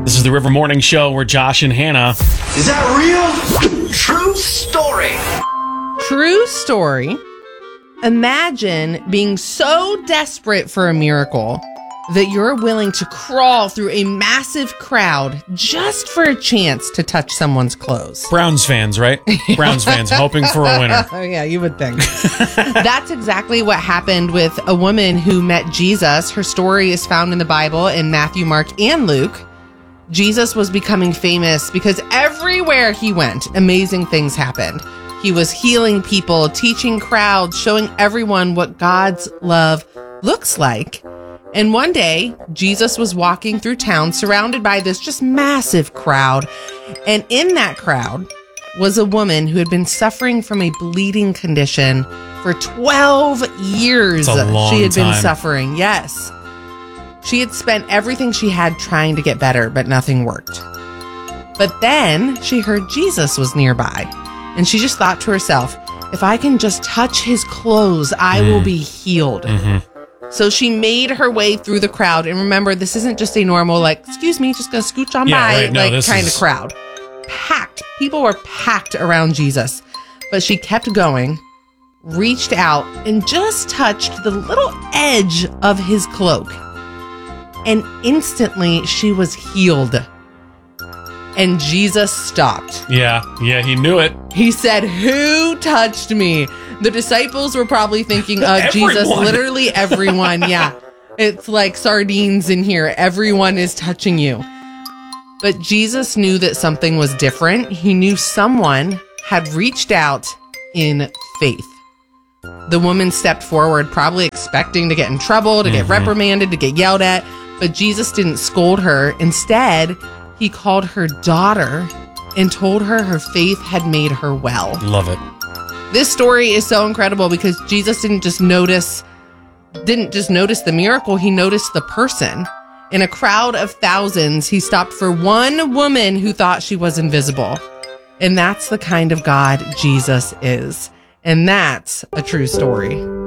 This is the River Morning Show. We're Josh and Hannah. Is that real? True story. True story. Imagine being so desperate for a miracle that you're willing to crawl through a massive crowd just for a chance to touch someone's clothes. Browns fans, right? Browns fans hoping for a winner. Oh, yeah, you would think. That's exactly what happened with a woman who met Jesus. Her story is found in the Bible in Matthew, Mark, and Luke. Jesus was becoming famous because everywhere he went, amazing things happened. He was healing people, teaching crowds, showing everyone what God's love looks like. And one day, Jesus was walking through town surrounded by this just massive crowd. And in that crowd was a woman who had been suffering from a bleeding condition for 12 years. That's a long she had been time. suffering. Yes. She had spent everything she had trying to get better, but nothing worked. But then she heard Jesus was nearby. And she just thought to herself, if I can just touch his clothes, I will be healed. Mm-hmm. So she made her way through the crowd. And remember, this isn't just a normal, like, excuse me, just going to scooch on by, right. No, like, this kind is of crowd. Packed. People were packed around Jesus. But she kept going, reached out, and just touched the little edge of his cloak. And instantly, she was healed. And Jesus stopped. Yeah, he knew it. He said, who touched me? The disciples were probably thinking, Jesus, literally everyone. Yeah, it's like sardines in here. Everyone is touching you. But Jesus knew that something was different. He knew someone had reached out in faith. The woman stepped forward, probably expecting to get in trouble, to get reprimanded, to get yelled at. But Jesus didn't scold her. Instead, he called her daughter and told her her faith had made her well. Love it. This story is so incredible because Jesus didn't just notice the miracle, he noticed the person. In a crowd of thousands, he stopped for one woman who thought she was invisible. And that's the kind of God Jesus is. And that's a true story.